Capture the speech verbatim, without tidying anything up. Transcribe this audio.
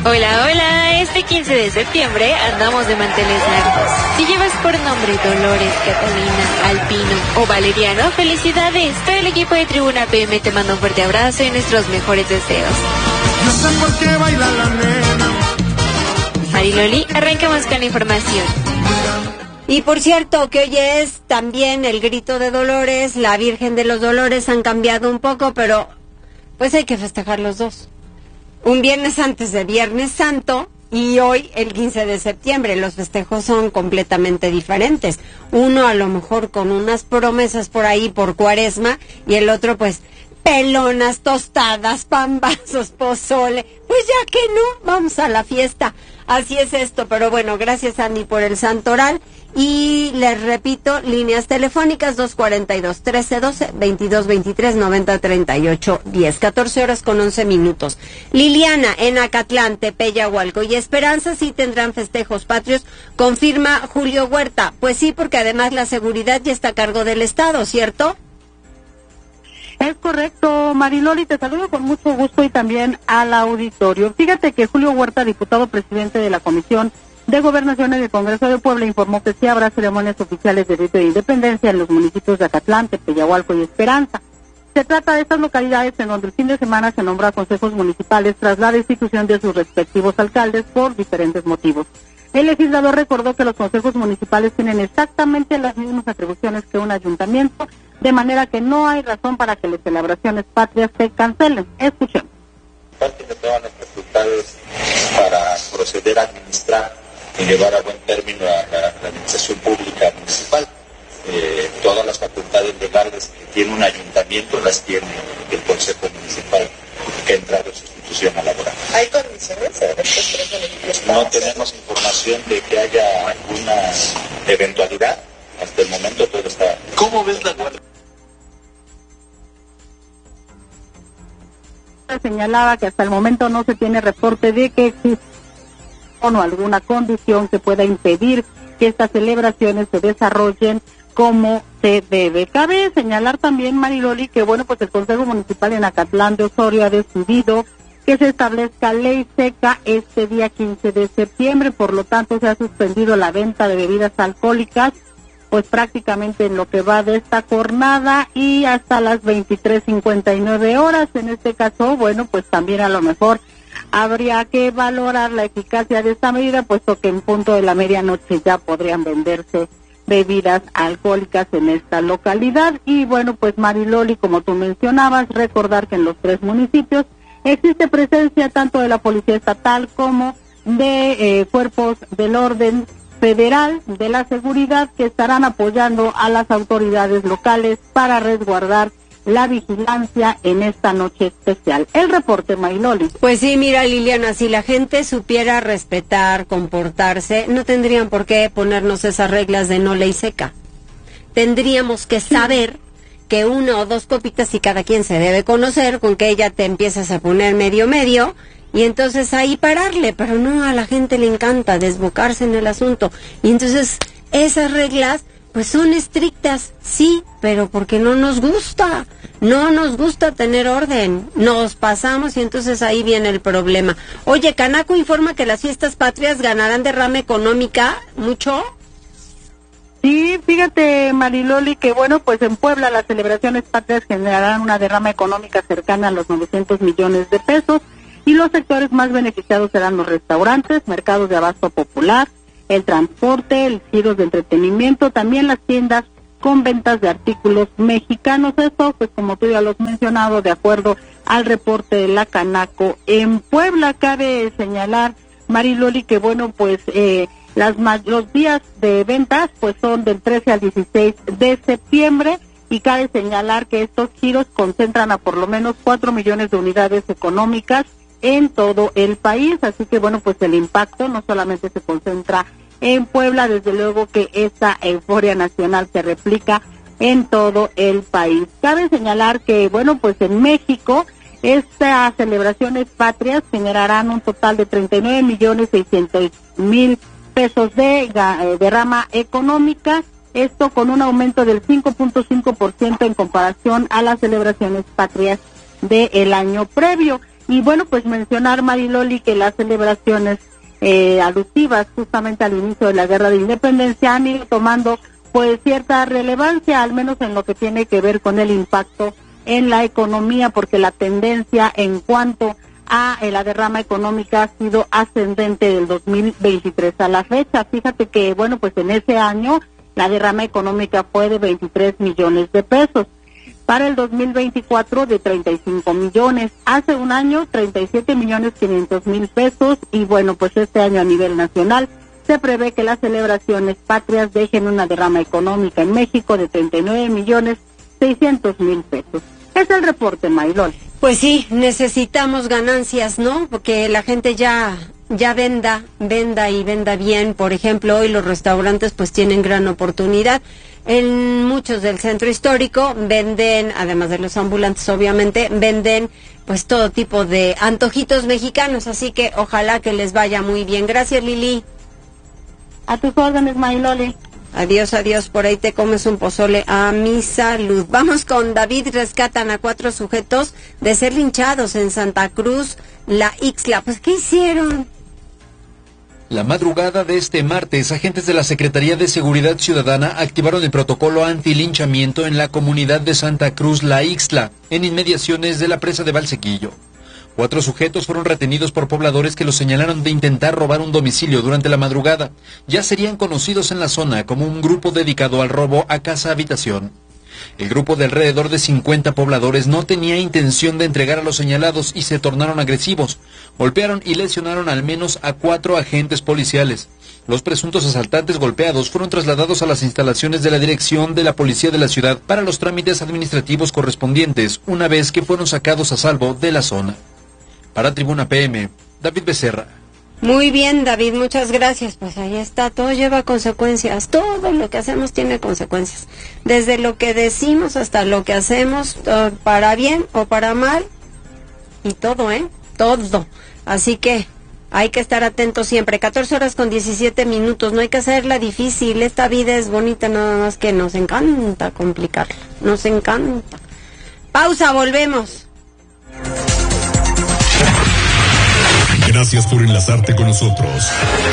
Hola, hola, este quince de septiembre andamos de manteles largos. Si llevas por nombre Dolores, Catalina, Alpino o Valeriano, felicidades. Todo el equipo de Tribuna P M te manda un fuerte abrazo y nuestros mejores deseos. No sé por qué baila la nena. Mariloli, arrancamos con la información. Y por cierto, que hoy es también el grito de Dolores, la Virgen de los Dolores han cambiado un poco, pero pues hay que festejar los dos. Un viernes antes de Viernes Santo y hoy el quince de septiembre. Los festejos son completamente diferentes. Uno a lo mejor con unas promesas por ahí por Cuaresma y el otro pues pelonas, tostadas, pambazos, pozole. Pues ya que no, vamos a la fiesta. Así es esto, pero bueno, gracias Andy por el santoral. Y les repito, líneas telefónicas dos cuarenta y dos, trece doce, veintidós veintitrés, noventa treinta y ocho, diez, catorce horas con once minutos. Liliana, en Acatlán, Tepeyahualco y Esperanza sí tendrán festejos patrios, confirma Julio Huerta. Pues sí, porque además la seguridad ya está a cargo del Estado, ¿cierto? Es correcto, Mariloli, te saludo con mucho gusto y también al auditorio. Fíjate que Julio Huerta, diputado presidente de la Comisión de Gobernación en el Congreso de Puebla, informó que sí habrá ceremonias oficiales de grito de independencia en los municipios de Acatlán, Tepeyahualco y Esperanza. Se trata de estas localidades en donde el fin de semana se nombra consejos municipales tras la destitución de sus respectivos alcaldes por diferentes motivos. El legislador recordó que los consejos municipales tienen exactamente las mismas atribuciones que un ayuntamiento, de manera que no hay razón para que las celebraciones patrias se cancelen. Escuchemos. Tiene todas las facultades para proceder a administrar y llevar a buen término a la, la administración pública municipal. Eh, todas las facultades legales que tiene un ayuntamiento las tiene el Consejo Municipal que entra de sustitución a laboral. ¿Hay condiciones sobre estos tres municipios? No tenemos información de que haya alguna eventualidad. Hasta el momento todo está... ¿Cómo ves la guardia? Señalaba que hasta el momento no se tiene reporte de que existe o alguna condición que pueda impedir que estas celebraciones se desarrollen como se debe. Cabe señalar también, Mariloli, que bueno, pues el Consejo Municipal en Acatlán de Osorio ha decidido que se establezca ley seca este día quince de septiembre, por lo tanto se ha suspendido la venta de bebidas alcohólicas pues prácticamente en lo que va de esta jornada y hasta las veintitrés cincuenta y nueve horas. En este caso, bueno, pues también a lo mejor habría que valorar la eficacia de esta medida, puesto que en punto de la medianoche ya podrían venderse bebidas alcohólicas en esta localidad. Y bueno, pues Mariloli, como tú mencionabas, recordar que en los tres municipios existe presencia tanto de la Policía Estatal como de eh, cuerpos del orden federal de la seguridad que estarán apoyando a las autoridades locales para resguardar la vigilancia en esta noche especial. El reporte, Mariloli. Pues sí, mira, Liliana, si la gente supiera respetar, comportarse, no tendrían por qué ponernos esas reglas de no ley seca. Tendríamos que saber que una o dos copitas y cada quien se debe conocer, con que ella te empiezas a poner medio medio, y entonces ahí pararle, pero no, a la gente le encanta desbocarse en el asunto. Y entonces esas reglas pues son estrictas, sí, pero porque no nos gusta, no nos gusta tener orden, nos pasamos y entonces ahí viene el problema. Oye, Canaco informa que las fiestas patrias ganarán derrama económica, ¿mucho? Sí, fíjate, Mariloli, que bueno, pues en Puebla las celebraciones patrias generarán una derrama económica cercana a los novecientos millones de pesos y los sectores más beneficiados serán los restaurantes, mercados de abasto popular, el transporte, el giros de entretenimiento, también las tiendas con ventas de artículos mexicanos. Esto, pues como tú ya lo has mencionado, de acuerdo al reporte de la Canaco en Puebla. Cabe señalar, Mariloli, que bueno, pues eh, las los días de ventas pues son del trece al dieciséis de septiembre y cabe señalar que estos giros concentran a por lo menos cuatro millones de unidades económicas en todo el país, así que bueno, pues el impacto no solamente se concentra en Puebla, desde luego que esta euforia nacional se replica en todo el país. Cabe señalar que bueno, pues en México estas celebraciones patrias generarán un total de treinta y nueve millones seiscientos mil pesos de eh, derrama económica, esto con un aumento del cinco punto cinco por ciento en comparación a las celebraciones patrias del año previo. Y bueno, pues mencionar, Mariloli, que las celebraciones eh, alusivas justamente al inicio de la Guerra de Independencia han ido tomando pues cierta relevancia, al menos en lo que tiene que ver con el impacto en la economía, porque la tendencia en cuanto a eh, la derrama económica ha sido ascendente del dos mil veintitrés a la fecha. Fíjate que, bueno, pues en ese año la derrama económica fue de veintitrés millones de pesos. Para el dos mil veinticuatro de treinta y cinco millones. Hace un año treinta y siete millones quinientos mil pesos y bueno, pues este año a nivel nacional se prevé que las celebraciones patrias dejen una derrama económica en México de treinta y nueve millones seiscientos mil pesos. Es el reporte, Maylol. Pues sí, necesitamos ganancias, ¿no? Porque la gente ya ya venda, venda y venda bien. Por ejemplo, hoy los restaurantes pues tienen gran oportunidad. En muchos del centro histórico venden, además de los ambulantes obviamente, venden pues todo tipo de antojitos mexicanos, así que ojalá que les vaya muy bien. Gracias, Lili. A tus órdenes, Mayloli. Adiós, adiós, por ahí te comes un pozole a mi salud. Vamos con David. Rescatan a cuatro sujetos de ser linchados en Santa Cruz, la Ixtla. Pues, ¿qué hicieron? La madrugada de este martes, agentes de la Secretaría de Seguridad Ciudadana activaron el protocolo antilinchamiento en la comunidad de Santa Cruz, la Ixtla, en inmediaciones de la presa de Valsequillo. Cuatro sujetos fueron retenidos por pobladores que los señalaron de intentar robar un domicilio durante la madrugada. Ya serían conocidos en la zona como un grupo dedicado al robo a casa-habitación. El grupo de alrededor de cincuenta pobladores no tenía intención de entregar a los señalados y se tornaron agresivos. Golpearon y lesionaron al menos a cuatro agentes policiales. Los presuntos asaltantes golpeados fueron trasladados a las instalaciones de la Dirección de la Policía de la ciudad para los trámites administrativos correspondientes, una vez que fueron sacados a salvo de la zona. Para Tribuna P M, David Becerra. Muy bien, David, muchas gracias. Pues ahí está, todo lleva consecuencias. Todo lo que hacemos tiene consecuencias. Desde lo que decimos hasta lo que hacemos, para bien o para mal. Y todo, ¿eh? Todo. Así que hay que estar atentos siempre. catorce horas con diecisiete minutos. No hay que hacerla difícil. Esta vida es bonita, nada más que nos encanta complicarla. Nos encanta. Pausa, volvemos. Gracias por enlazarte con nosotros.